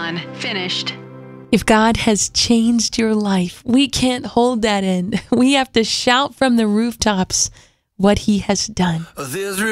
Done. Finished. If God has changed your life, we can't hold that in. We have to shout from the rooftops what he has done.